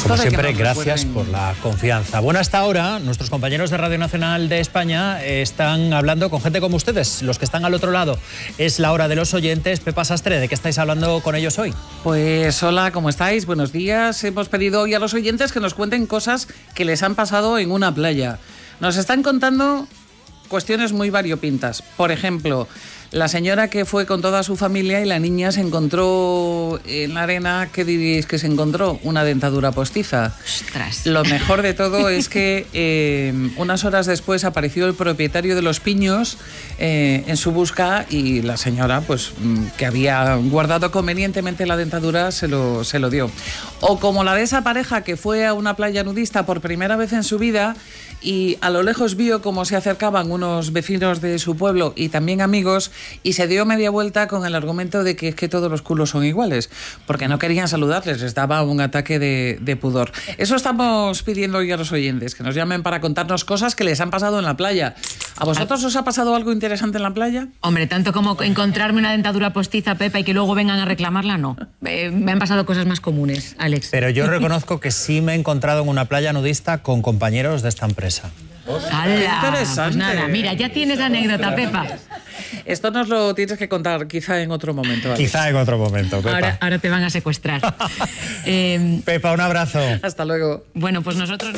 Como siempre, gracias por la confianza. Bueno, hasta ahora, nuestros compañeros de Radio Nacional de España están hablando con gente como ustedes, los que están al otro lado. Es la hora de los oyentes. Pepa Sastre, ¿de qué estáis hablando con ellos hoy? Pues hola, ¿cómo estáis? Buenos días. Hemos pedido hoy a los oyentes que nos cuenten cosas que les han pasado en una playa. Nos están contando cuestiones muy variopintas. Por ejemplo, la señora que fue con toda su familia y la niña se encontró en la arena. ¿Qué diréis que se encontró? Una dentadura postiza. ¡Ostras! Lo mejor de todo es que unas horas después apareció el propietario de los piños en su busca, y la señora, pues que había guardado convenientemente la dentadura, se lo dio. O como la de esa pareja que fue a una playa nudista por primera vez en su vida y a lo lejos vio cómo se acercaban unos vecinos de su pueblo y también amigos, y se dio media vuelta con el argumento de que es que todos los culos son iguales, porque no querían saludarles, les daba un ataque de pudor. Eso estamos pidiendo hoy a los oyentes, que nos llamen para contarnos cosas que les han pasado en la playa. ¿A vosotros os ha pasado algo interesante en la playa? Hombre, tanto como encontrarme una dentadura postiza, Pepa, y que luego vengan a reclamarla, no. Me han pasado cosas más comunes, Alex. Pero yo reconozco que sí me he encontrado en una playa nudista con compañeros de esta empresa. ¡Hala! Pues nada, mira, ya tienes la anécdota, Pepa. Esto nos lo tienes que contar quizá en otro momento, Alex. Quizá en otro momento, Pepa. Ahora te van a secuestrar. Pepa, un abrazo. Hasta luego. Bueno, pues nosotros...